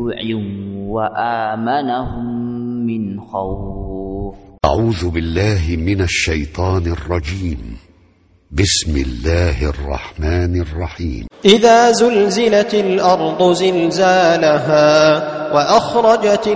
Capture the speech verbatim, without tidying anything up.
جوع وآمنهم من خوف. أعوذ بالله من الشيطان الرجيم. بسم الله الرحمن الرحيم. إذا زلزلت الأرض زلزالها وأخرجت